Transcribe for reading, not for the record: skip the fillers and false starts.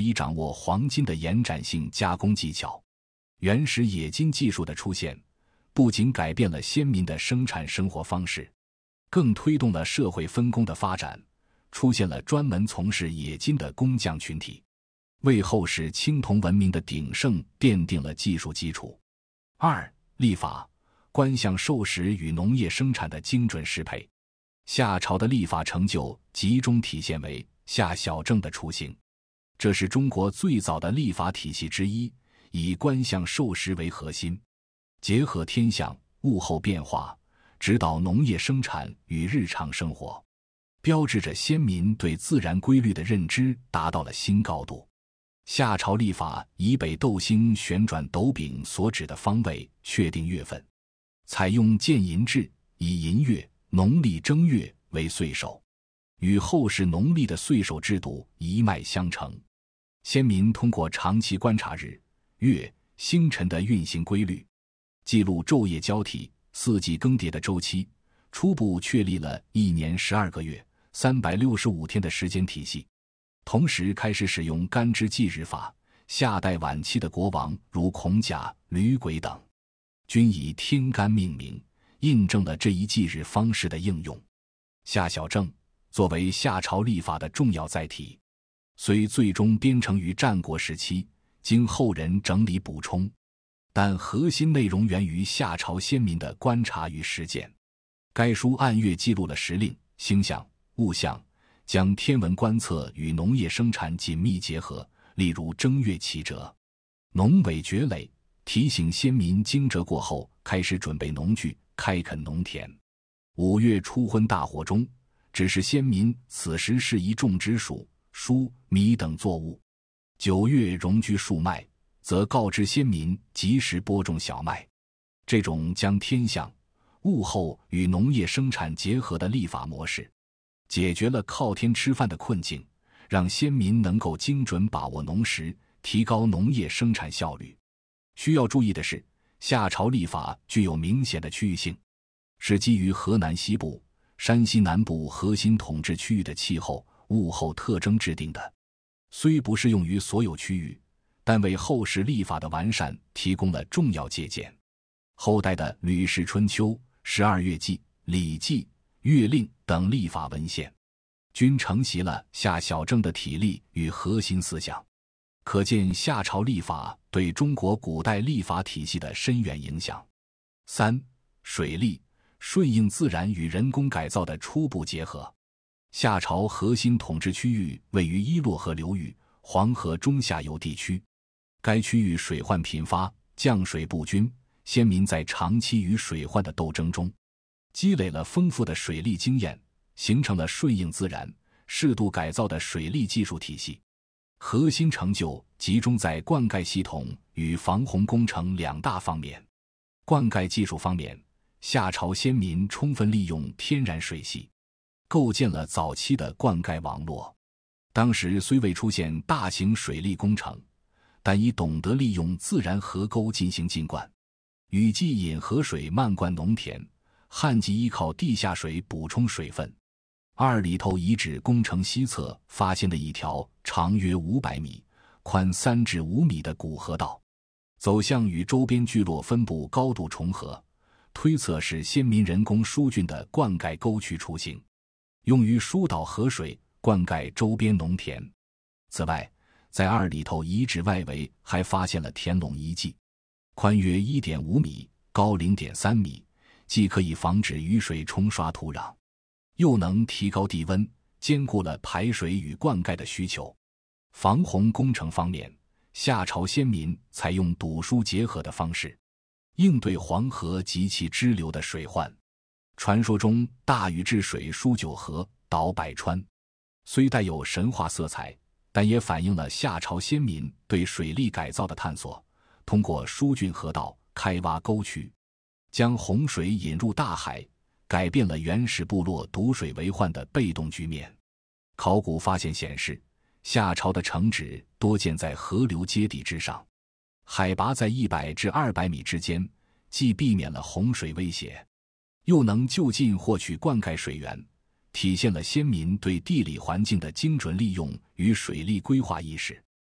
以掌握黄金的延展性加工技巧。原始冶金技术的出现，不仅改变了先民的生产生活方式，更推动了社会分工的发展，出现了专门从事冶金的工匠群体，为后世青铜文明的鼎盛奠定了技术基础。二、历法、官项授时与农业生产的精准适配。夏朝的历法成就集中体现为夏小正的雏形，这是中国最早的历法体系之一，以官项授时为核心，结合天象、物候变化，指导农业生产与日常生活，标志着先民对自然规律的认知达到了新高度。夏朝历法以北斗星旋转斗柄所指的方位确定月份，采用建寅制，以寅月农历正月为岁首，与后世农历的岁首制度一脉相承。先民通过长期观察日、月、星辰的运行规律，记录昼夜交替、四季更迭的周期，初步确立了一年12个月、365天的时间体系。同时开始使用干支纪日法，夏代晚期的国王如孔甲、吕轨等，均以天干命名，印证了这一纪日方式的应用。夏小正作为夏朝历法的重要载体，虽最终编成于战国时期，经后人整理补充，但核心内容源于夏朝先民的观察与实践。该书按月记录了时令、星象、物象，将天文观测与农业生产紧密结合，例如正月祈蛰、农委蕨垒，提醒先民惊蛰过后开始准备农具，开垦农田。5月初昏大火中，指示先民此时适宜种植黍、黍、米等作物。9月戎居树麦，则告知先民及时播种小麦。这种将天象、物候与农业生产结合的历法模式，解决了靠天吃饭的困境，让先民能够精准把握农时，提高农业生产效率。需要注意的是，夏朝历法具有明显的区域性，是基于河南西部、山西南部核心统治区域的气候、物候特征制定的。虽不适用于所有区域，但为后世历法的完善提供了重要借鉴。后代的《吕氏春秋》、12月纪、《礼记》、《月令》等历法文献，均承袭了夏小正的体例与核心思想，可见夏朝历法对中国古代历法体系的深远影响。3、水利、顺应自然与人工改造的初步结合。夏朝核心统治区域位于伊洛河流域、黄河中下游地区，该区域水患频发，降水不均，先民在长期与水患的斗争中，积累了丰富的水利经验，形成了顺应自然、适度改造的水利技术体系。核心成就集中在灌溉系统与防洪工程2大方面。灌溉技术方面，夏朝先民充分利用天然水系，构建了早期的灌溉网络。当时虽未出现大型水利工程，但已懂得利用自然河沟进行浸灌。雨季引河水漫灌农田，旱季依靠地下水补充水分。二里头遗址工程西侧发现的一条长约500米、宽3至5米的古河道，走向与周边聚落分布高度重合，推测是先民人工疏浚的灌溉沟渠雏形，用于疏导河水，灌溉周边农田。此外，在二里头遗址外围还发现了田垄遗迹，宽约 1.5 米，高 0.3 米，既可以防止雨水冲刷土壤，又能提高地温，兼顾了排水与灌溉的需求。防洪工程方面，夏朝先民采用堵疏结合的方式，应对黄河及其支流的水患。传说中大禹治水疏9河，导百川，虽带有神话色彩，但也反映了夏朝先民对水利改造的探索，通过疏浚河道、开挖沟渠，将洪水引入大海，改变了原始部落堵水为患的被动局面。考古发现显示，夏朝的城址多建在河流阶地之上，海拔在100至200米之间，既避免了洪水威胁，又能就近获取灌溉水源，体现了先民对地理环境的精准利用与水利规划意识。